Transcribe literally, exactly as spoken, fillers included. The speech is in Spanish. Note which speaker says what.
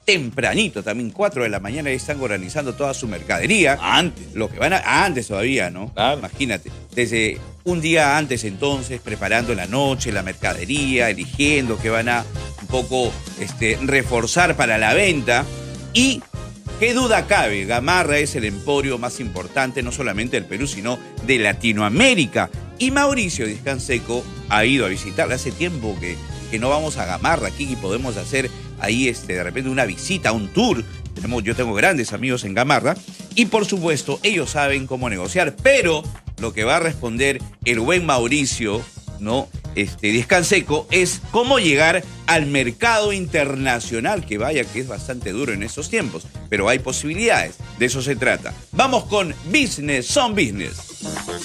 Speaker 1: tempranito, también cuatro de la mañana, y están organizando toda su mercadería.
Speaker 2: Antes.
Speaker 1: Lo que van a, antes todavía, ¿no?
Speaker 2: Claro.
Speaker 1: Imagínate. Desde un día antes entonces, preparando en la noche la mercadería, eligiendo que van a un poco este, reforzar para la venta. Y qué duda cabe, Gamarra es el emporio más importante no solamente del Perú, sino de Latinoamérica. Y Mauricio Díez Canseco ha ido a visitarla. Hace tiempo que, que no vamos a Gamarra aquí y podemos hacer ahí este, de repente una visita, un tour. Tenemos, yo tengo grandes amigos en Gamarra y por supuesto ellos saben cómo negociar, pero lo que va a responder el buen Mauricio, ¿no? Este, Díez Canseco, es cómo llegar al mercado internacional, que vaya que es bastante duro en estos tiempos, pero hay posibilidades, de eso se trata. Vamos con Business Son Business.